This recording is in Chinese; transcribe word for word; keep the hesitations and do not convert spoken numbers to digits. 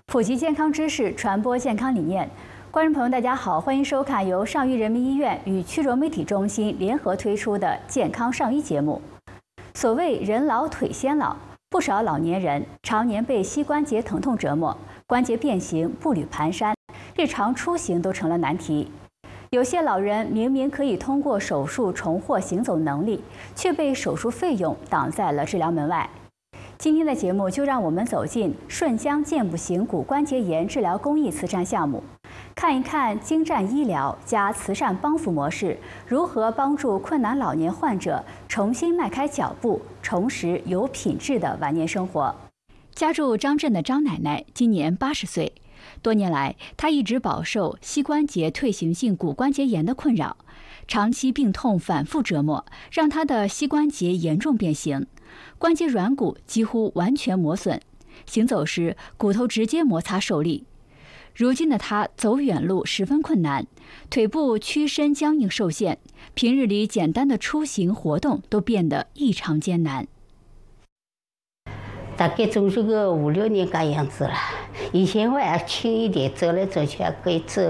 普及健康知识，传播健康理念。观众朋友，大家好，欢迎收看由上虞人民医院与曲柔媒体中心联合推出的健康上医节目。所谓人老腿先老，不少老年人常年被膝关节疼痛折磨，关节变形、步履蹒跚，日常出行都成了难题。有些老人明明可以通过手术重获行走能力，却被手术费用挡在了治疗门外。今天的节目就让我们走进顺江健步行骨关节炎治疗公益慈善项目，看一看精湛医疗加慈善帮扶模式如何帮助困难老年患者重新迈开脚步，重拾有品质的晚年生活。家住张镇的张奶奶今年八十岁，多年来她一直饱受膝关节退行性骨关节炎的困扰，长期病痛反复折磨，让她的膝关节严重变形。关节软骨几乎完全磨损，行走时骨头直接摩擦受力。如今的他走远路十分困难，腿部屈伸僵硬受限，平日里简单的出行活动都变得异常艰难。 大概走这个五六年个样子了，以前我还轻一点，走来走去还可以走。